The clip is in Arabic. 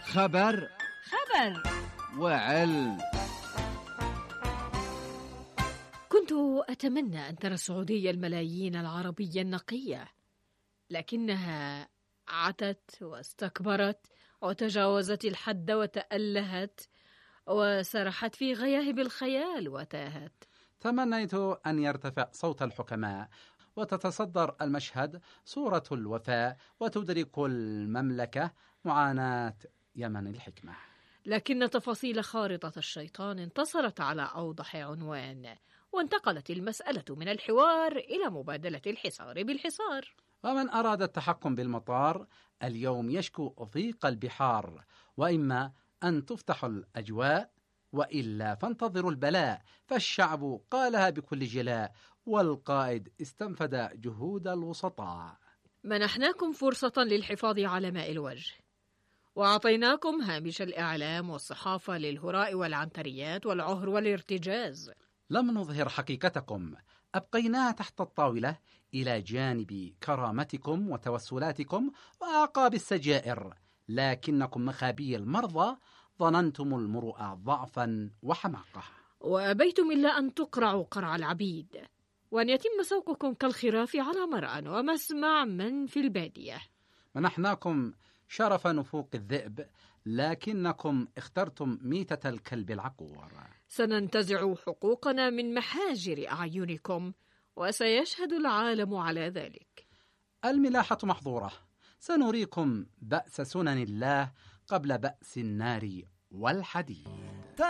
خبر وعلم. كنت أتمنى أن ترى السعودية الملايين العربية النقية، لكنها عتت واستكبرت وتجاوزت الحد وتألهت وسرحت في غياهب الخيال وتاهت. تمنيت أن يرتفع صوت الحكماء وتتصدر المشهد صورة الوفاء وتدرك المملكة معاناة يمن الحكمة، لكن تفاصيل خارطة الشيطان انتصرت على أوضح عنوان، وانتقلت المسألة من الحوار إلى مبادلة الحصار بالحصار. ومن أراد التحكم بالمطار اليوم يشكو ضيق البحار، وإما أن تفتح الأجواء وإلا فانتظروا البلاء، فالشعب قالها بكل جلاء والقائد استنفد جهود الوسطاء. منحناكم فرصة للحفاظ على ماء الوجه، وأعطيناكم هامش الإعلام والصحافة للهراء والعنتريات والعهر والارتجاز. لم نظهر حقيقتكم، أبقيناها تحت الطاولة إلى جانب كرامتكم وتوسلاتكم وأعقاب السجائر، لكنكم مخابي المرضى ظننتم المروءة ضعفا وحماقة، وأبيتم إلا أن تقرعوا قرع العبيد، وأن يتم سوقكم كالخراف على مرأى ومسمع من في البادية. منحناكم شرف نفوق الذئب، لكنكم اخترتم ميتة الكلب العقور. سننتزع حقوقنا من محاجر أعينكم، وسيشهد العالم على ذلك. الملاحة محظورة، سنريكم بأس سنن الله قبل بأس النار والحديد.